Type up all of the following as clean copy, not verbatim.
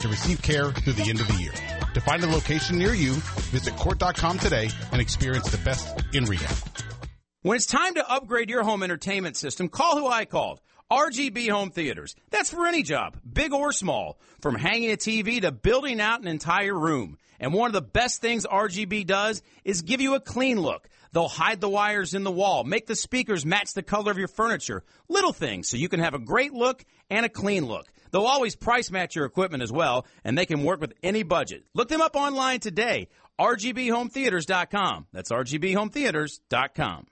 to receive care through the end of the year. To find a location near you, visit court.com today and experience the best in rehab. When it's time to upgrade your home entertainment system, call who I called. RGB Home Theaters. That's for any job, big or small, from hanging a TV to building out an entire room. And one of the best things RGB does is give you a clean look. They'll hide the wires in the wall, make the speakers match the color of your furniture. Little things so you can have a great look and a clean look. They'll always price match your equipment as well, and they can work with any budget. Look them up online today, rgbhometheaters.com. That's rgbhometheaters.com.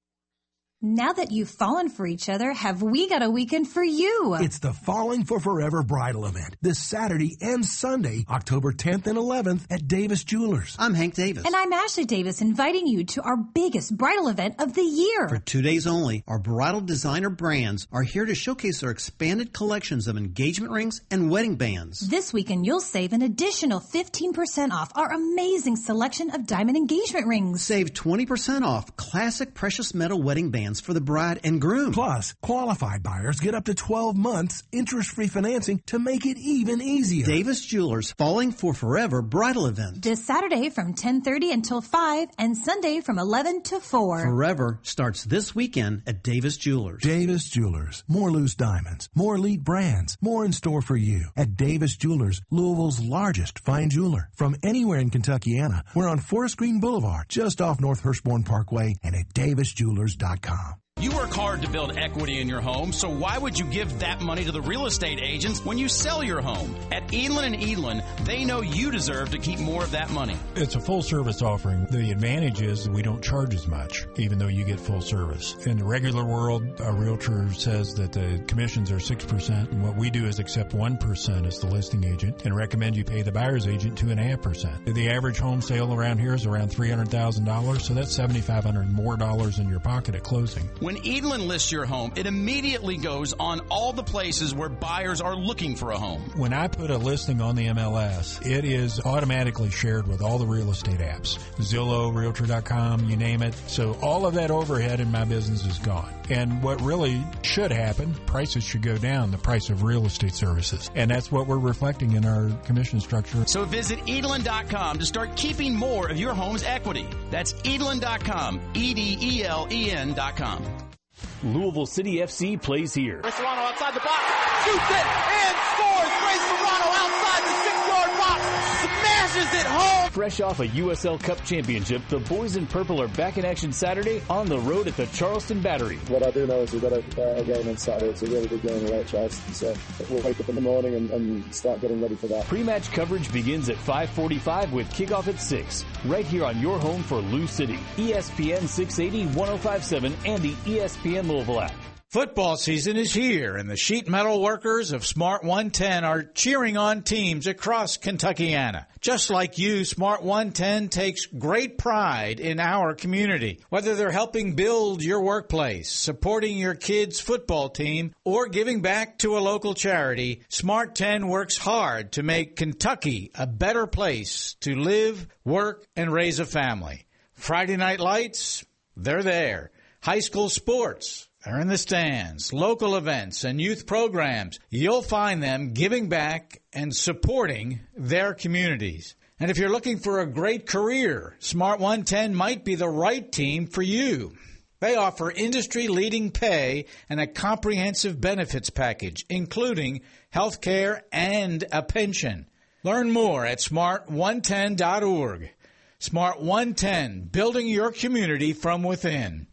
Now that you've fallen for each other, have we got a weekend for you? It's the Falling for Forever bridal event this Saturday and Sunday, October 10th and 11th at Davis Jewelers. I'm Hank Davis. And I'm Ashley Davis, inviting you to our biggest bridal event of the year. For 2 days only, our bridal designer brands are here to showcase their expanded collections of engagement rings and wedding bands. This weekend, you'll save an additional 15% off our amazing selection of diamond engagement rings. Save 20% off classic precious metal wedding bands for the bride and groom. Plus, qualified buyers get up to 12 months interest-free financing to make it even easier. Davis Jewelers Falling for Forever bridal event. This Saturday from 10:30 until 5 and Sunday from 11 to 4. Forever starts this weekend at Davis Jewelers. Davis Jewelers. More loose diamonds, more elite brands, more in store for you at Davis Jewelers, Louisville's largest fine jeweler. From anywhere in Kentuckiana, we're on Forest Green Boulevard, just off North Hirschborn Parkway, and at davisjewelers.com. You work hard to build equity in your home, so why would you give that money to the real estate agents when you sell your home? At Edlin & Edlin, they know you deserve to keep more of that money. It's a full-service offering. The advantage is we don't charge as much, even though you get full service. In the regular world, a realtor says that the commissions are 6%, and what we do is accept 1% as the listing agent and recommend you pay the buyer's agent 2.5%. The average home sale around here is around $300,000, so that's $7,500 more dollars in your pocket at closing. When Edlin lists your home, it immediately goes on all the places where buyers are looking for a home. When I put a listing on the MLS, it is automatically shared with all the real estate apps. Zillow, Realtor.com, you name it. So all of that overhead in my business is gone. And what really should happen, prices should go down, the price of real estate services. And that's what we're reflecting in our commission structure. So visit Edlin.com to start keeping more of your home's equity. That's Edlin.com, EDELEN.com. Louisville City FC plays here. Ray Serrano outside the box, shoots it, and scores! Ray Serrano outside the 6-yard box, smashes it home! Fresh off a USL Cup championship, the boys in purple are back in action Saturday on the road at the Charleston Battery. What I do know is we've got a game on Saturday. It's a really big game away at Charleston, so we'll wake up in the morning and start getting ready for that. Pre-match coverage begins at 5:45 with kickoff at 6, right here on your home for Lou City. ESPN 680, 105.7, and the ESPN Louisville app. Football season is here, and the sheet metal workers of Smart 110 are cheering on teams across Kentuckiana. Just like you, Smart 110 takes great pride in our community. Whether they're helping build your workplace, supporting your kids' football team, or giving back to a local charity, Smart 10 works hard to make Kentucky a better place to live, work, and raise a family. Friday night lights, they're there. High school sports, they're in the stands. Local events and youth programs, you'll find them giving back and supporting their communities. And if you're looking for a great career, Smart 110 might be the right team for you. They offer industry-leading pay and a comprehensive benefits package, including health care and a pension. Learn more at smart110.org. Smart 110, building your community from within.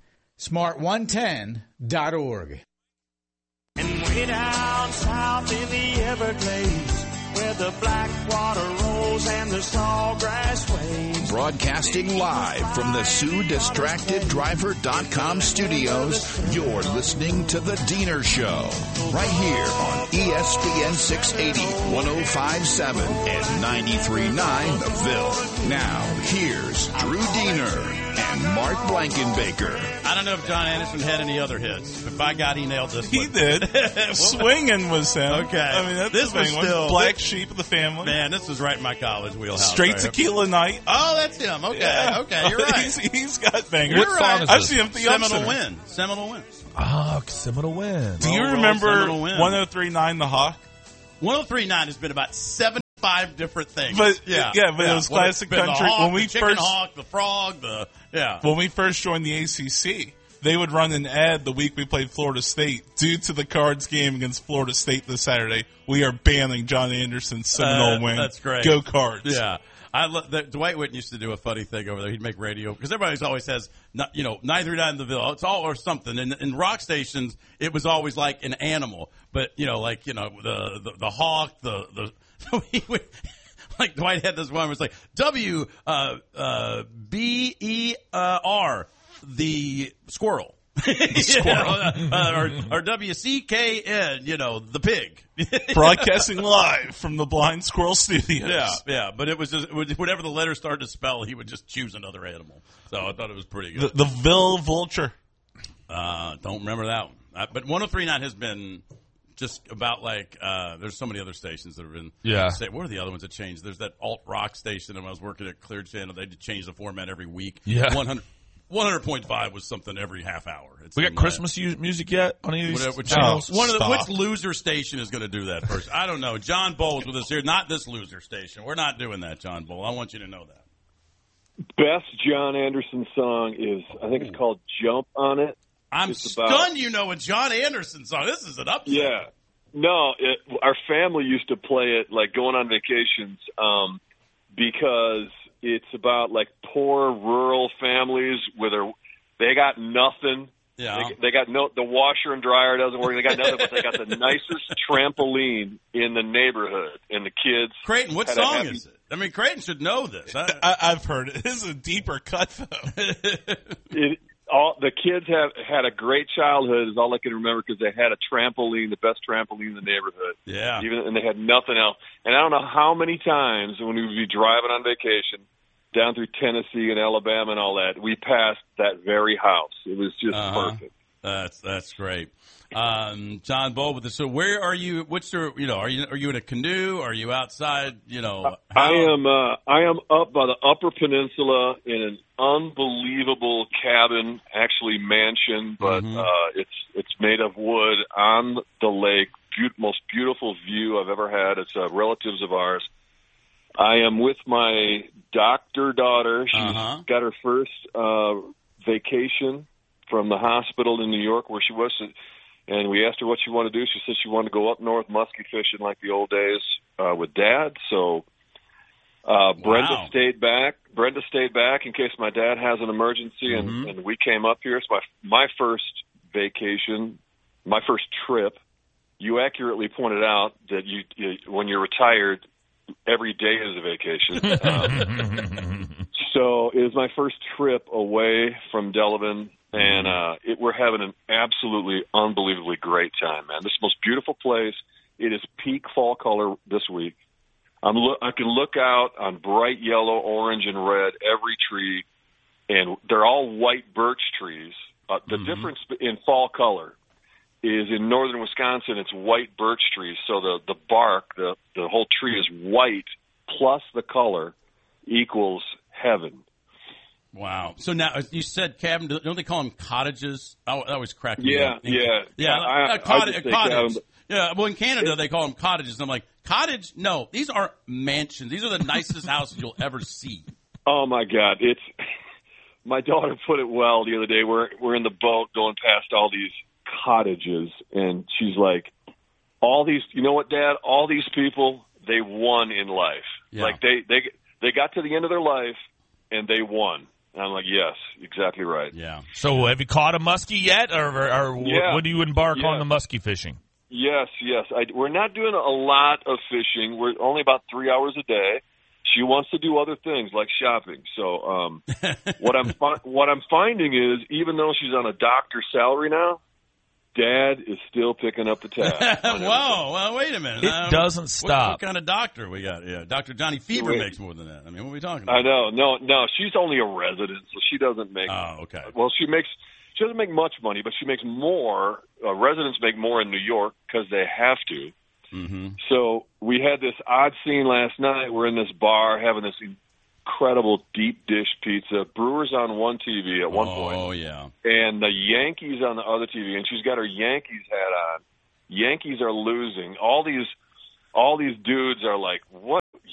smart110.org. And way down south in the Everglades, where the black water rolls and the sawgrass waves. Broadcasting live from the SueDistractedDriver.com studios, you're listening to The Diener Show, right here on ESPN 680, 105.7, and 93.9 The Ville. Now, here's Drew Diener and Mark Blankenbaker. I don't know if John Anderson had any other hits, but by God, he nailed this one. He did. Swinging was him. Okay. I mean, that's this the was thing. still Black Sheep of the family. Man, this was right in my college wheelhouse. Straight right Tequila Night. Oh, that's him. Okay. Yeah. Okay, you're right. he's got bangers. You're right. I've seen him at the Seminole Win. Seminole Win. Ah, Seminole Win. Do you remember 103.9 The Hawk? 103.9 has been about 7 5 different things. But it was classic country. The hawk, when we the chicken first hawk, the frog, when we first joined the ACC, they would run an ad the week we played Florida State. Due to the Cards game against Florida State this Saturday, we are banning John Anderson's Seminole wing. That's great. Go Cards. Yeah. Dwight Whitten used to do a funny thing over there. He'd make radio because everybody always says, 939 the Ville. It's all or something. And in rock stations, it was always like an animal. But the hawk, like Dwight had this one where it's like WBER, the squirrel. Or WCKN, the pig. Broadcasting live from the Blind Squirrel Studios. Yeah, but it was just whenever the letters started to spell, he would just choose another animal. So I thought it was pretty good. The Ville Vulture. Don't remember that one. But 103.9 has been just about like there's so many other stations that have been. Yeah. What are the other ones that changed? There's that alt rock station, and when I was working at Clear Channel, they change the format every week. Yeah. 100.5 was something every half hour. We got Christmas music yet on any of these channels? Which loser station is going to do that first? I don't know. John Bowles with us here. Not this loser station. We're not doing that, John Bowl. I want you to know that. Best John Anderson song is, I think it's called Jump on It. I'm stunned you know a John Anderson song. This is an upset. Yeah. No, our family used to play it like going on vacations because it's about like poor rural families they got nothing. Yeah. They got the washer and dryer doesn't work. They got nothing, but they got the nicest trampoline in the neighborhood, and the kids. Creighton, what song is it? I mean, Creighton should know this. I've heard it. This is a deeper cut, though. The kids have had a great childhood is all I can remember because they had a trampoline, the best trampoline in the neighborhood. Yeah. And they had nothing else. And I don't know how many times when we would be driving on vacation down through Tennessee and Alabama and all that, we passed that very house. It was just perfect. That's great. John Bowl with this. So where are you? What's your, are you in a canoe? Are you outside? I am up by the Upper Peninsula in an unbelievable cabin, actually mansion, but it's made of wood on the lake. Most beautiful view I've ever had. It's relatives of ours. I am with my doctor daughter. She's got her first vacation from the hospital in New York where she was. And we asked her what she wanted to do. She said she wanted to go up north muskie fishing like the old days with Dad. So Brenda stayed back. Brenda stayed back in case my dad has an emergency, and we came up here. It's my first vacation, my first trip. You accurately pointed out that you when you're retired, every day is a vacation. So it was my first trip away from Delavan. And we're having an absolutely unbelievably great time, man. This is the most beautiful place. It is peak fall color this week. I can look out on bright yellow, orange, and red every tree, and they're all white birch trees. The difference in fall color is in northern Wisconsin, it's white birch trees. So the bark, the whole tree is white plus the color equals heaven. Wow. So now, you said cabin, don't they call them cottages? Oh, that always cracked me up. Yeah. Cottage. Yeah, well, in Canada, they call them cottages. And I'm like, cottage? No, these are mansions. These are the nicest houses you'll ever see. Oh, my God. My daughter put it well the other day. We're in the boat going past all these cottages, and she's like, all these, you know what, Dad? All these people, they won in life. Yeah. Like, they got to the end of their life, and they won. And I'm like, yes, exactly right. Yeah. So have you caught a muskie yet, or when do you embark on the muskie fishing? Yes. We're not doing a lot of fishing. We're only about 3 hours a day. She wants to do other things like shopping. So what I'm finding is, even though she's on a doctor's salary now, Dad is still picking up the tab. Whoa, well, wait a minute. It doesn't stop. What kind of doctor we got? Yeah, Dr. Johnny Fever makes more than that. I mean, what are we talking about? I know. No, she's only a resident, so she doesn't make. Oh, okay. Well, she doesn't make much money, but she makes more. Residents make more in New York because they have to. Mm-hmm. So we had this odd scene last night. We're in this bar having this incredible deep dish pizza. Brewers on one TV at one point. Oh, yeah. And the Yankees on the other TV, and she's got her Yankees hat on. Yankees are losing. All these dudes are like, what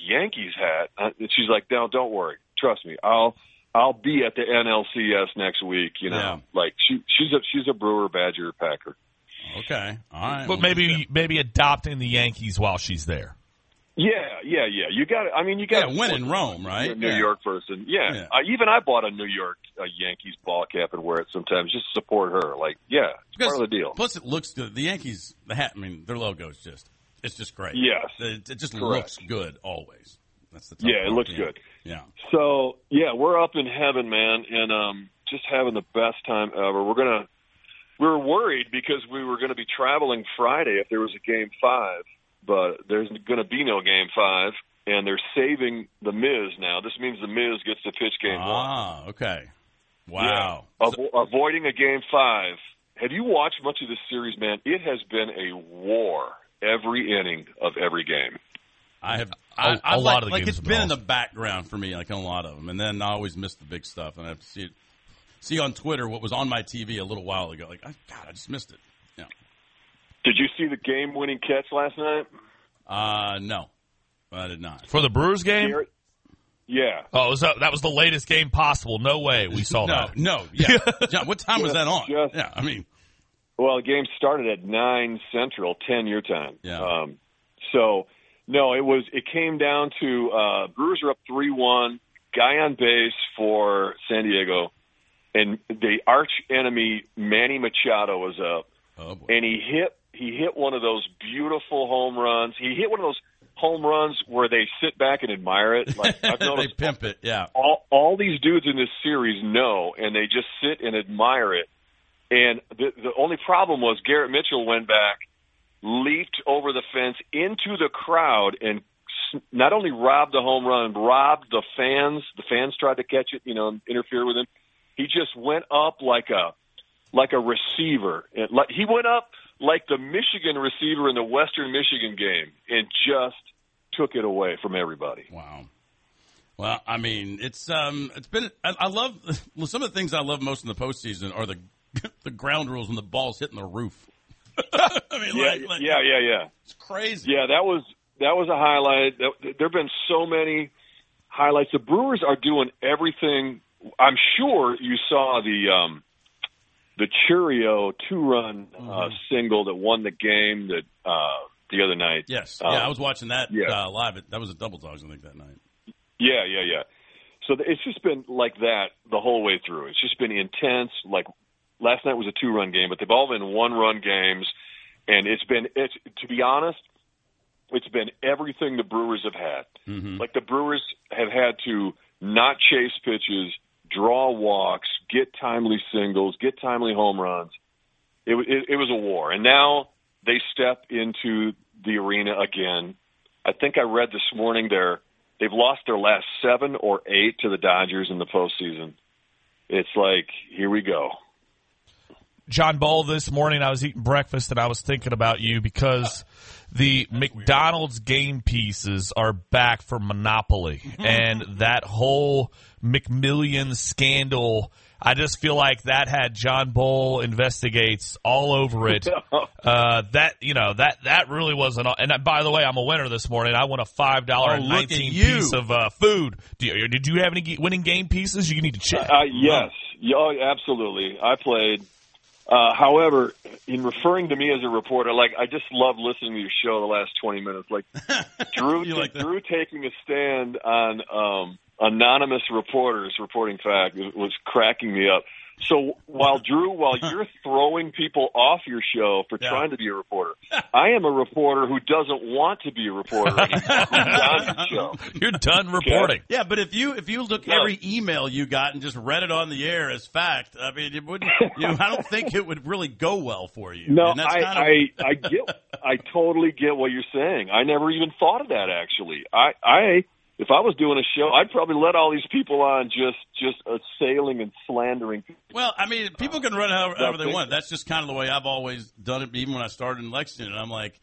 Yankees hat. And she's like, no, don't worry. Trust me. I'll be at the NLCS next week. You know, like she's a Brewer, Badger, Packer. Okay, all right. But maybe adopting the Yankees while she's there. Yeah. You got to. I mean, you got to win in Rome, right? You're a New York person. Yeah. Even I bought a New York Yankees ball cap and wear it sometimes just to support her. Like, it's part of the deal. Plus, it looks good. The Yankees, the hat. I mean, their logo is just great. Yes, it just looks good always. That's the top it looks good. Yeah. So we're up in heaven, man, and just having the best time ever. We were worried because we were going to be traveling Friday if there was a Game 5, but there's going to be no Game 5, and they're saving The Miz now. This means The Miz gets to pitch Game 1. Ah, okay. Wow. Yeah. Avoiding a Game 5. Have you watched much of this series, man? It has been a war every inning of every game. I have a lot of the games. It's been in the background for me, like in a lot of them, and then I always miss the big stuff, and I have to see on Twitter what was on my TV a little while ago. Like, I just missed it. Yeah. Did you see the game-winning catch last night? No, I did not. For the Brewers game? Yeah. Oh, that was the latest game possible. No way we saw that. No, yeah. John, what time was that on? Well, the game started at 9 Central, 10 your time. Yeah. No, it came down to Brewers are up 3-1, guy on base for San Diego, and the arch enemy Manny Machado was up. Oh, boy. And he hit one of those beautiful home runs. He hit one of those home runs where they sit back and admire it. Like I've noticed, they pimp it. Yeah. All these dudes in this series know, and they just sit and admire it. And the only problem was Garrett Mitchell went back, leaped over the fence into the crowd, and not only robbed the home run, robbed the fans. The fans tried to catch it, interfere with him. He just went up like a receiver. He went up like the Michigan receiver in the Western Michigan game and just took it away from everybody. Wow. Well, I mean, it's been. I love some of the things I love most in the postseason are the ground rules when the ball's hitting the roof. I mean, yeah. It's crazy. Yeah, that was a highlight. There have been so many highlights. The Brewers are doing everything. I'm sure you saw the Churio 2-run single that won the game the other night. Yes, I was watching that live. That was a Double Dogs, I think, that night. Yeah. So it's just been like that the whole way through. It's just been intense. Like last night was a 2-run game, but they've all been 1-run games, and it's to be honest, it's been everything the Brewers have had. Mm-hmm. Like the Brewers have had to not chase pitches, draw walks, get timely singles, get timely home runs. It was a war, and now they step into the arena again. I think I read this morning they've lost their last 7 or 8 to the Dodgers in the postseason. It's like, here we go. John Bull, this morning I was eating breakfast and I was thinking about you because the McDonald's game pieces are back for Monopoly. And that whole McMillions scandal, I just feel like that had John Bull Investigates all over it. That really wasn't. And by the way, I'm a winner this morning. I won a $5.19 piece of food. Did you have any winning game pieces? You need to check. Yes. Oh, absolutely. I played. However, in referring to me as a reporter, I just love listening to your show the last 20 minutes. Like Drew taking a stand on anonymous reporters reporting fact was cracking me up. So while you're throwing people off your show for trying to be a reporter, I am a reporter who doesn't want to be a reporter anymore. On your show. You're done reporting. Okay. Yeah, but if you look every email you got and just read it on the air as fact, I mean, it wouldn't. I don't think it would really go well for you. No, I totally get what you're saying. I never even thought of that actually. If I was doing a show, I'd probably let all these people on just assailing and slandering. Well, I mean, people can run however they want. That's just kind of the way I've always done it, even when I started in Lexington. And I'm like,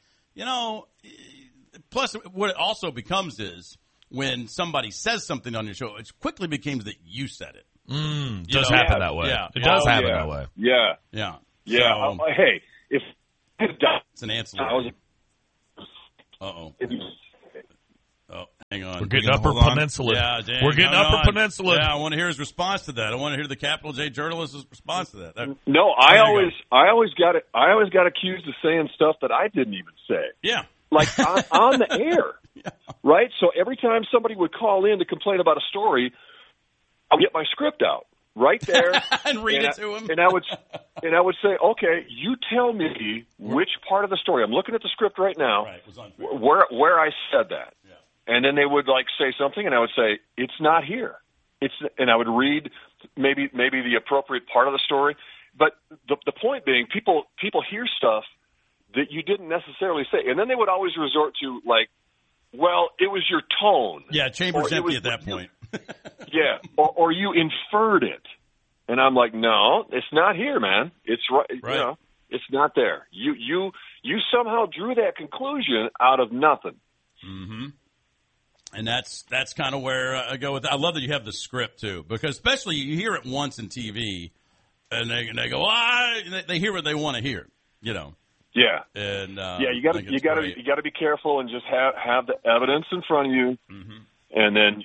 plus what it also becomes is when somebody says something on your show, it quickly becomes that you said it. It does happen that way. Yeah. It does happen that way. Yeah. Yeah. Yeah. So, hey, if it's an ancillary. Hang on. We're getting Upper Peninsula. Yeah, Dan, we're getting Upper Peninsula. Yeah, I want to hear his response to that. I want to hear the Capital J journalist's response to that. No, I always got accused of saying stuff that I didn't even say. Yeah. Like on the air. Yeah. Right? So every time somebody would call in to complain about a story, I would get my script out right there and read it to him. And I would say, okay, you tell me which part of the story. I'm looking at the script right now. Right, it was where I said that. Yeah. And then they would say something, and I would say, it's not here. And I would read maybe the appropriate part of the story. But the point being, people hear stuff that you didn't necessarily say, and then they would always resort to well, it was your tone. Yeah, chamber's empty at that point. Yeah, or you inferred it, and I'm like, no, it's not here, man. It's right. You know, it's not there. You somehow drew that conclusion out of nothing. Mm-hmm. And that's kind of where I go with. I love that you have the script too, because especially you hear it once in TV, and they go, they hear what they want to hear, you know. Yeah, and you got to be careful and just have the evidence in front of you, and then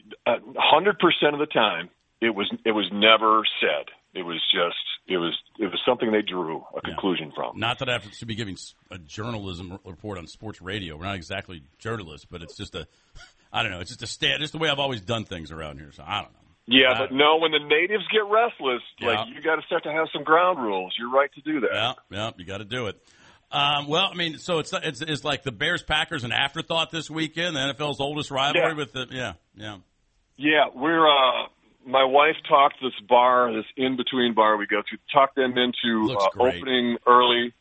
100% of the time it was never said. It was something they drew a conclusion from. Not that I should be giving a journalism report on sports radio. We're not exactly journalists, but it's just I don't know. It's just just the way I've always done things around here. So I don't know. Yeah, but no, when the natives get restless, you got to start to have some ground rules. You're right to do that. Yeah, you got to do it. Well, I mean, so it's like the Bears-Packers an afterthought this weekend, the NFL's oldest rivalry with the Yeah, we're my wife talked this in-between bar we go to, talked them into opening early,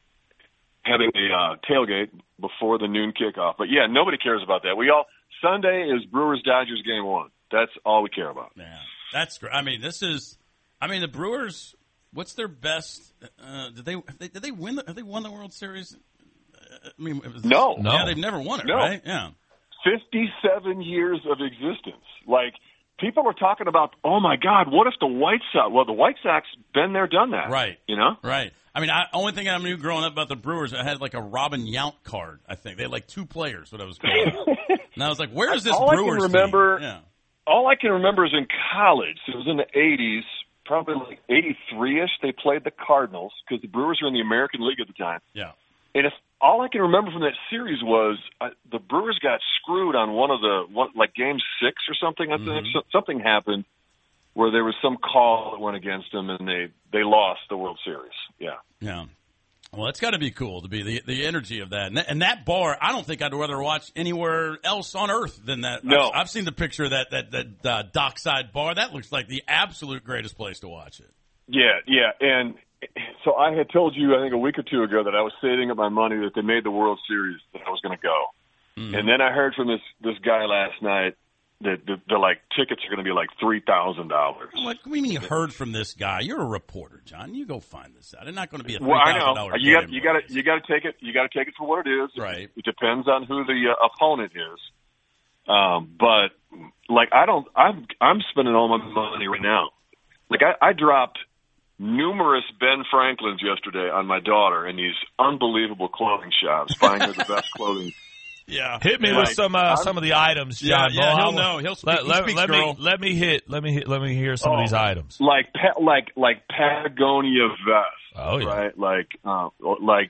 having a tailgate before the noon kickoff. But yeah, nobody cares about that. Sunday is Brewers-Dodgers game 1. That's all we care about. Yeah, that's great. I mean, the Brewers. What's their best? Did they win? Have they won the World Series? No. Yeah, they've never won it, right? Yeah. 57 years of existence. People were talking about, oh my God, what if the White Sox? Well, the White Sox been there, done that. Right. You know. Right. I mean, only thing I knew growing up about the Brewers, I had a Robin Yount card. I think they had 2 players. What I was calling. And I was like, where is this Brewers team? Yeah. All I can remember is in college. It was in the 80s. Probably 83-ish, they played the Cardinals because the Brewers were in the American League at the time. Yeah. And all I can remember from that series was the Brewers got screwed on game 6 or something. I think something happened where there was some call that went against them, and they lost the World Series. Yeah. Yeah. Well, it's got to be cool to be the energy of that. And that bar, I don't think I'd rather watch anywhere else on earth than that. No. I've seen the picture of that dockside bar. That looks like the absolute greatest place to watch it. Yeah. And so I had told you, I think a week or two ago, that I was saving up my money that they made the World Series, that I was going to go. Mm-hmm. And then I heard from this guy last night that the tickets are going to be $3,000. What do you mean you heard from this guy? You're a reporter, John. You go find this out. It's not going to be a $3,000. Well, I know. You got to take it. You got to take it for what it is. Right. It depends on who the opponent is. But I'm spending all my money right now. I dropped numerous Ben Franklins yesterday on my daughter in these unbelievable clothing shops, buying her the best clothing. Yeah, hit me with some of the items, John. Yeah, he'll know. He'll speak. Let me hear some of these items. Like Patagonia vest. Oh yeah. Right.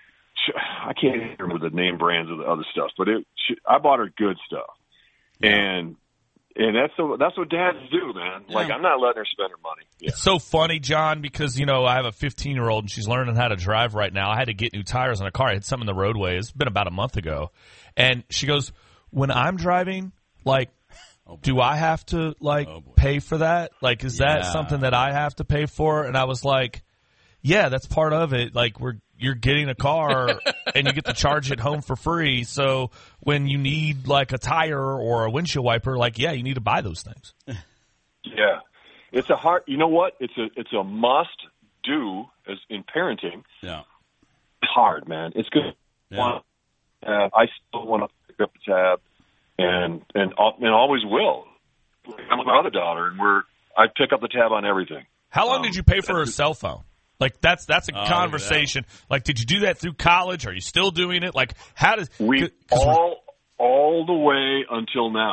I can't remember the name brands of the other stuff, but I bought her good stuff, and that's what dads do, man. Yeah. I'm not letting her spend her money. Yeah. It's so funny, John, because I have a 15-year-old and she's learning how to drive right now. I had to get new tires on a car. I had some in the roadway. It's been about a month ago. And she goes, when I'm driving, do I have to pay for that? Is that something that I have to pay for? And I was like, yeah, that's part of it. You're getting a car and you get to charge it home for free. So when you need a tire or a windshield wiper, you need to buy those things. Yeah. It's a hard, you know what? It's a must do as in parenting. Yeah. It's hard, man. It's good. Yeah. I still want to pick up the tab and always will. I'm with my other daughter, and I pick up the tab on everything. How long did you pay for her cell phone? That's a conversation. Did you do that through college? Are you still doing it? How does we all the way until now?